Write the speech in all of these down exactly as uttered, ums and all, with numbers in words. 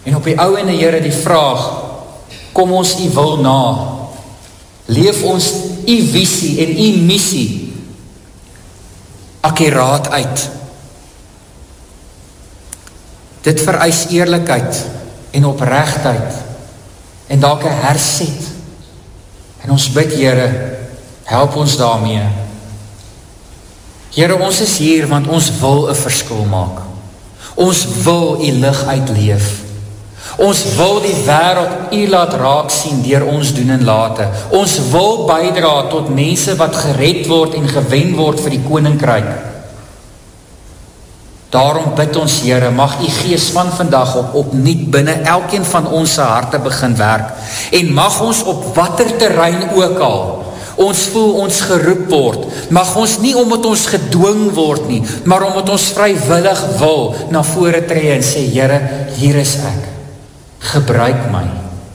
En op die ou en die Here die vraag, kom ons u wil na, leef ons u visie en u missie akkuraat uit. Dit vereis eerlikheid en opregtheid en dalk 'n herset. En ons bid, Here, help ons daarmee. Here, ons is hier want ons wil 'n verskil maak. Ons wil u lig uitleef. Ons wil die wêreld u laat raak sien deur ons doen en late. Ons wil bydra tot mense wat gered word en gewen word vir die koninkryk. Daarom bid ons, Here, mag u Gees van vandag op opnuut binne elkeen van ons se harte begin werk. En mag ons op watter terrein ook al ons voel ons geroep word, mag ons nie omdat ons gedwing word nie, maar omdat ons vrywillig wil na vore tree en sê, Here, hier is ek. Gebruik my.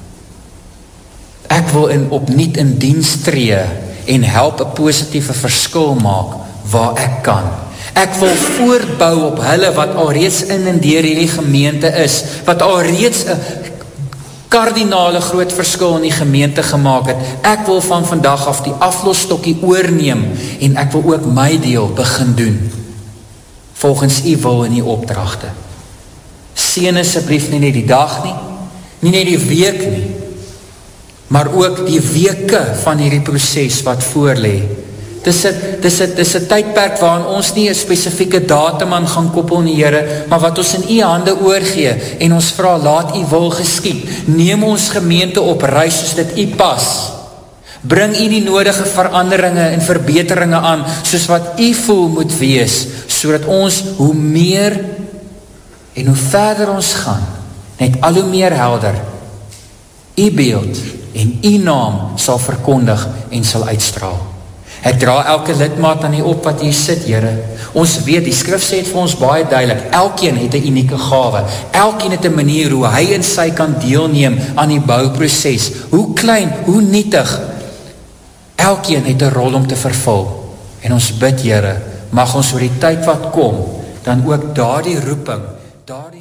Ek wil in, opnuut in diens tree en help 'n positiewe verskil maak waar ek kan. Ek wil voortbou op hulle wat alreeds in en deur hierdie gemeente is, wat alreeds 'n kardinale groot verskil in die gemeente gemaak het. Ek wil van vandag af die aflosstokkie oorneem en ek wil ook my deel begin doen volgens u wil en u opdragte. Seën asseblief nie net die dag nie, nie net die week nie, maar ook die weke van hierdie proses wat voorlê. Dis 'n dis 'n dis 'n tydperk waarin ons nie 'n spesifieke datum aan gaan koppel nie, Here, maar wat ons in u hande oorgee en ons vra, laat u wil geskied. Neem ons gemeente op reis soos dit u pas. Bring u die nodige veranderinge en verbeteringe aan soos wat u voel moet wees, sodat ons hoe meer en hoe verder ons gaan, net al hoe meer helder u beeld en u naam sal verkondig en sal uitstraal. Ek dra elke lidmaat aan u op wat hier sit, Here. Ons weet, die skrif sê het vir ons baie duidelik, elkeen het 'n unieke gawe. Elkeen het 'n manier hoe hy en sy kan deelneem aan die bouproses. Hoe klein, hoe nietig. Elkeen het 'n rol om te vervul. En ons bid, Here, mag ons oor die tyd wat kom, dan ook daardie roeping, daardie